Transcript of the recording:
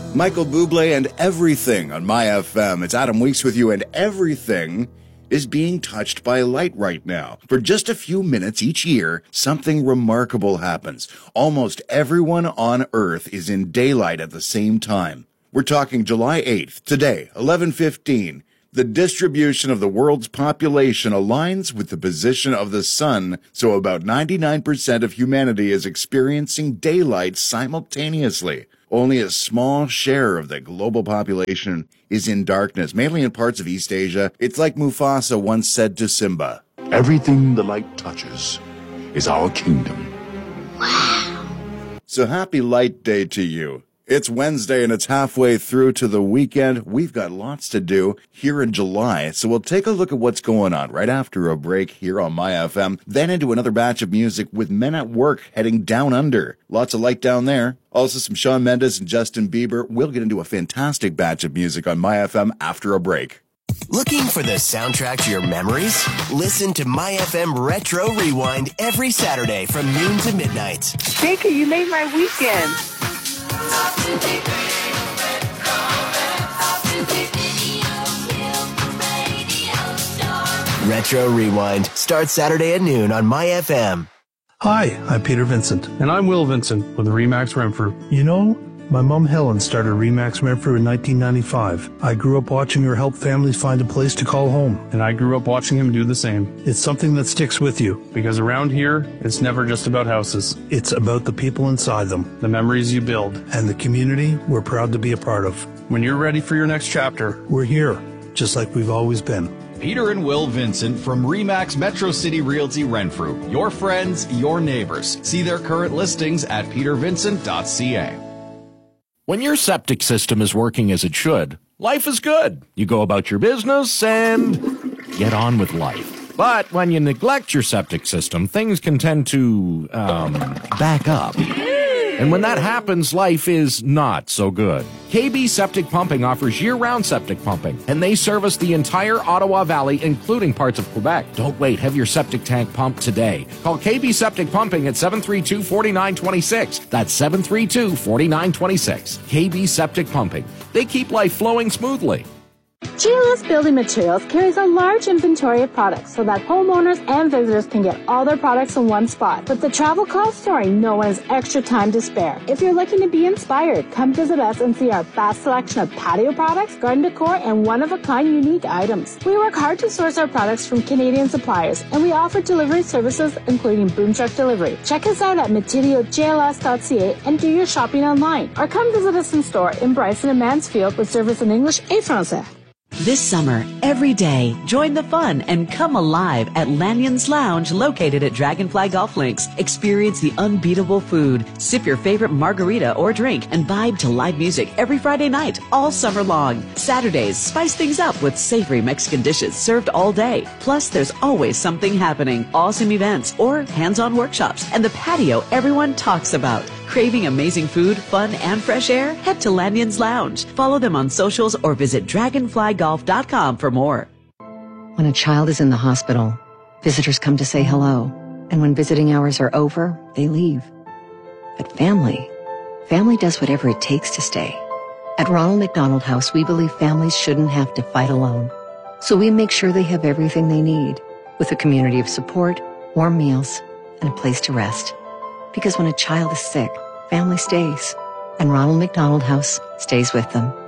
Michael Bublé and Everything on My FM. It's Adam Weeks with you, and everything is being touched by light right now. For just a few minutes each year, something remarkable happens. Almost everyone on Earth is in daylight at the same time. We're talking July 8th, today, 11:15. The distribution of the world's population aligns with the position of the sun, so about 99% of humanity is experiencing daylight simultaneously. Only a small share of the global population is in darkness, mainly in parts of East Asia. It's like Mufasa once said to Simba, "Everything the light touches is our kingdom." Wow. So happy Light Day to you. It's Wednesday and it's halfway through to the weekend. We've got lots to do here in July, so we'll take a look at what's going on right after a break here on My FM, then into another batch of music with Men at Work heading down under. Lots of light down there. Also some Shawn Mendes and Justin Bieber. We'll get into a fantastic batch of music on My FM after a break. Looking for the soundtrack to your memories? Listen to My FM Retro Rewind every Saturday from noon to midnight. Baker, you made my weekend. Retro Rewind starts Saturday at noon on My FM. Hi, I'm Peter Vincent. And I'm Will Vincent with Remax Renfrew. You know, my mom Helen started Remax Renfrew in 1995. I grew up watching her help families find a place to call home. And I grew up watching him do the same. It's something that sticks with you. Because around here, it's never just about houses. It's about the people inside them. The memories you build. And the community we're proud to be a part of. When you're ready for your next chapter, we're here, just like we've always been. Peter and Will Vincent from Remax Metro City Realty Renfrew. Your friends, your neighbors. See their current listings at petervincent.ca. When your septic system is working as it should, life is good. You go about your business and get on with life. But when you neglect your septic system, things can tend to, back up. And when that happens, life is not so good. KB Septic Pumping offers year-round septic pumping, and they service the entire Ottawa Valley, including parts of Quebec. Don't wait. Have your septic tank pumped today. Call KB Septic Pumping at 732-4926. That's 732-4926. KB Septic Pumping. They keep life flowing smoothly. GLS Building Materials carries a large inventory of products so that homeowners and visitors can get all their products in one spot. With the travel costs soaring, no one has extra time to spare. If you're looking to be inspired, come visit us and see our vast selection of patio products, garden decor, and one-of-a-kind unique items. We work hard to source our products from Canadian suppliers, and we offer delivery services including boom truck delivery. Check us out at materialjls.ca and do your shopping online, or come visit us in store in Bryson and Mansfield with service in English et Francais. This summer, every day, join the fun and come alive at Lanyon's Lounge located at Dragonfly Golf Links. Experience the unbeatable food, sip your favorite margarita or drink, and vibe to live music every Friday night, all summer long. Saturdays, spice things up with savory Mexican dishes served all day. Plus, there's always something happening, awesome events, or hands-on workshops, and the patio everyone talks about. Craving amazing food, fun, and fresh air? Head to Lanyon's Lounge. Follow them on socials or visit dragonflygolf.com for more. When a child is in the hospital, visitors come to say hello. And when visiting hours are over, they leave. But family does whatever it takes to stay. At Ronald McDonald House, we believe families shouldn't have to fight alone. So we make sure they have everything they need, with a community of support, warm meals, and a place to rest. Because when a child is sick, family stays, and Ronald McDonald House stays with them.